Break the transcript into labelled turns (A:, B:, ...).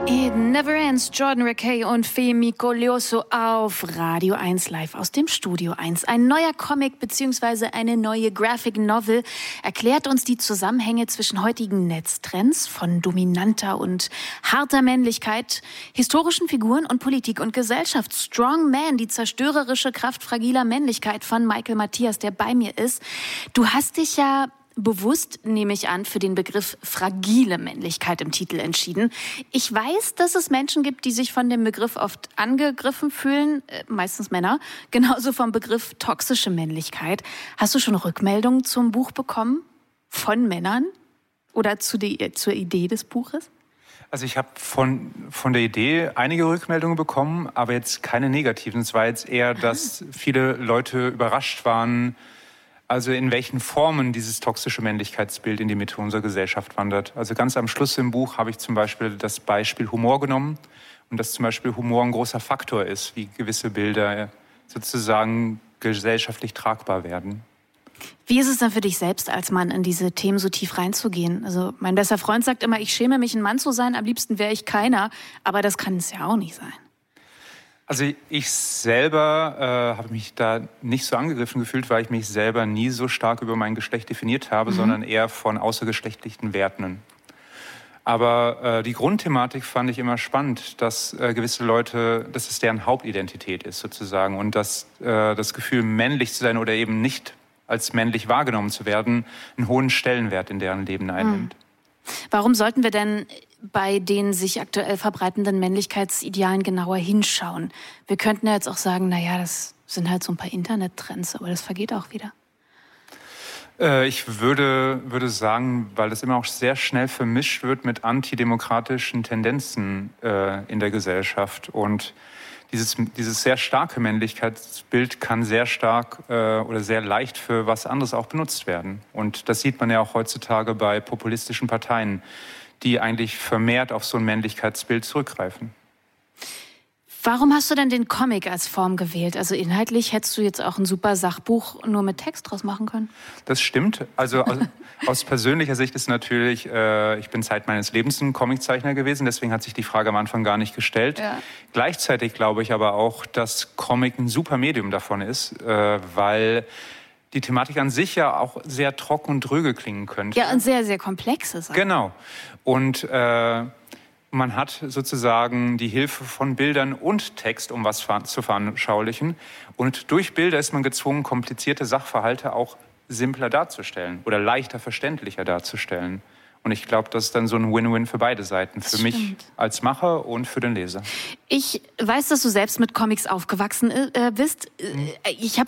A: It Never Ends, Jordan Rakei und Femi Koleoso auf Radio 1 live aus dem Studio 1. Ein neuer Comic bzw. eine neue Graphic Novel erklärt uns die Zusammenhänge zwischen heutigen Netztrends von dominanter und harter Männlichkeit, historischen Figuren und Politik und Gesellschaft. Strong Man, die zerstörerische Kraft fragiler Männlichkeit von Michael Matthias, der bei mir ist. Du hast dich ja bewusst, nehme ich an, für den Begriff fragile Männlichkeit im Titel entschieden. Ich weiß, dass es Menschen gibt, die sich von dem Begriff oft angegriffen fühlen, meistens Männer, genauso vom Begriff toxische Männlichkeit. Hast du schon Rückmeldungen zum Buch bekommen? Von Männern? Oder zur Idee des Buches?
B: Also ich habe von der Idee einige Rückmeldungen bekommen, aber jetzt keine negativen. Es war jetzt eher, dass viele Leute überrascht waren, also in welchen Formen dieses toxische Männlichkeitsbild in die Mitte unserer Gesellschaft wandert. Also ganz am Schluss im Buch habe ich zum Beispiel das Beispiel Humor genommen und dass zum Beispiel Humor ein großer Faktor ist, wie gewisse Bilder sozusagen gesellschaftlich tragbar werden.
A: Wie ist es denn für dich selbst, als Mann in diese Themen so tief reinzugehen? Also mein bester Freund sagt immer, ich schäme mich, ein Mann zu sein, am liebsten wäre ich keiner, aber das kann es ja auch nicht sein.
B: Also ich selber habe mich da nicht so angegriffen gefühlt, weil ich mich selber nie so stark über mein Geschlecht definiert habe, sondern eher von außergeschlechtlichen Werten. Aber die Grundthematik fand ich immer spannend, dass gewisse Leute, dass es deren Hauptidentität ist sozusagen und dass das Gefühl, männlich zu sein oder eben nicht als männlich wahrgenommen zu werden, einen hohen Stellenwert in deren Leben einnimmt.
A: Warum sollten wir denn bei den sich aktuell verbreitenden Männlichkeitsidealen genauer hinschauen? Wir könnten ja jetzt auch sagen, naja, das sind halt so ein paar Internettrends, aber das vergeht auch wieder.
B: Ich würde sagen, weil das immer auch sehr schnell vermischt wird mit antidemokratischen Tendenzen in der Gesellschaft. Und dieses sehr starke Männlichkeitsbild kann sehr stark oder sehr leicht für was anderes auch benutzt werden. Und das sieht man ja auch heutzutage bei populistischen Parteien, die eigentlich vermehrt auf so ein Männlichkeitsbild zurückgreifen.
A: Warum hast du denn den Comic als Form gewählt? Also inhaltlich hättest du jetzt auch ein super Sachbuch nur mit Text draus machen können.
B: Das stimmt. Also aus persönlicher Sicht ist natürlich, ich bin Zeit meines Lebens ein Comiczeichner gewesen, deswegen hat sich die Frage am Anfang gar nicht gestellt. Ja. Gleichzeitig glaube ich aber auch, dass Comic ein super Medium davon ist, weil die Thematik an sich ja auch sehr trocken und dröge klingen könnte.
A: Ja, und sehr, sehr komplex ist.
B: Genau. Und man hat sozusagen die Hilfe von Bildern und Text, um was zu veranschaulichen. Und durch Bilder ist man gezwungen, komplizierte Sachverhalte auch simpler darzustellen oder leichter verständlicher darzustellen. Und ich glaube, das ist dann so ein Win-Win für beide Seiten. Für mich als Macher und für den Leser.
A: Ich weiß, dass du selbst mit Comics aufgewachsen bist. Ich habe